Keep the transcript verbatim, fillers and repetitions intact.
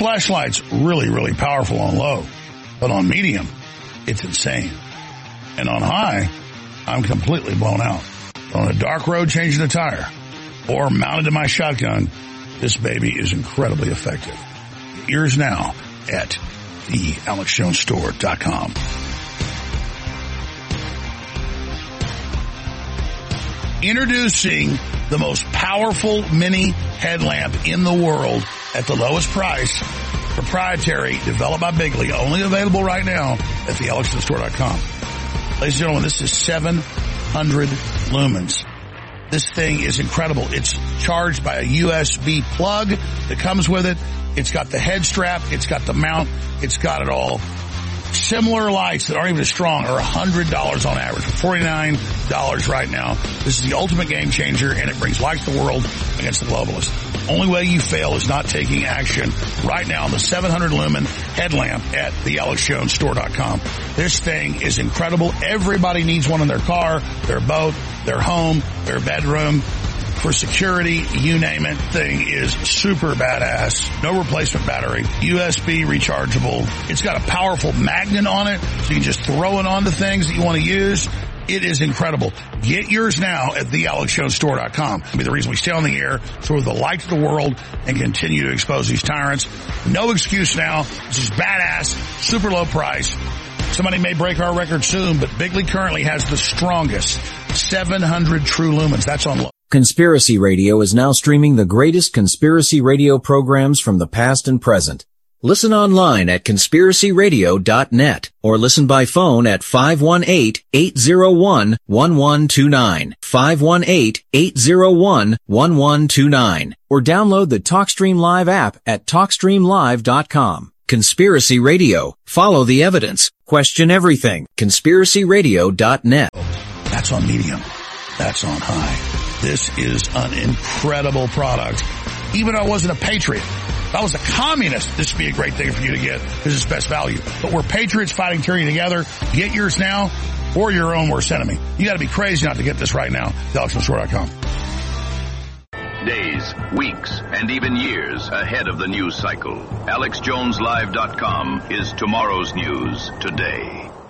flashlight's really, really powerful on low, but on medium, it's insane. And on high, I'm completely blown out. On a dark road changing the tire or mounted to my shotgun, this baby is incredibly effective. Get yours now at the alex jones store dot com. Introducing the most powerful mini headlamp in the world at the lowest price, proprietary, developed by Bigley, only available right now at the alex jones store dot com. Ladies and gentlemen, this is seven hundred lumens. This thing is incredible. It's charged by a U S B plug that comes with it. It's got the head strap. It's got the mount. It's got it all. Similar lights that aren't even as strong are one hundred dollars on average. For forty-nine dollars right now. This is the ultimate game changer, and it brings light to the world against the globalists. Only way you fail is not taking action right now on the seven hundred lumen headlamp at the alex jones store dot com. This thing is incredible. Everybody needs one in their car, their boat, their home, their bedroom. For security, you name it, thing is super badass. No replacement battery, U S B rechargeable. It's got a powerful magnet on it, so you can just throw it onto things that you want to use. It is incredible. Get yours now at the alex jones store dot com. It'll be the reason we stay on the air, so we're the light to the world, and continue to expose these tyrants. No excuse now. This is badass, super low price. Somebody may break our record soon, but Bigley currently has the strongest seven hundred true lumens. That's on low. Conspiracy Radio is now streaming the greatest conspiracy radio programs from the past and present. Listen online at conspiracy radio dot net or listen by phone at five one eight, eight zero one, one one two nine, five one eight, eight zero one, one one two nine, or download the TalkStream Live app at talk stream live dot com. Conspiracy Radio. Follow the evidence. Question everything. conspiracy radio dot net. That's on medium. That's on high. This is an incredible product. Even though I wasn't a patriot, if I was a communist, this would be a great thing for you to get because it's best value. But we're patriots fighting tyranny together. Get yours now or your own worst enemy. You got to be crazy not to get this right now. the alex jones store dot com. Days, weeks, and even years ahead of the news cycle. alex jones live dot com is tomorrow's news today.